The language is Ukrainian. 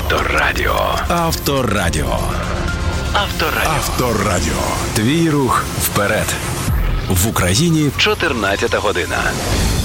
Авторадіо. Авторадіо. Авторадіо. Авторадіо. Твій рух вперед. В Україні 14 година.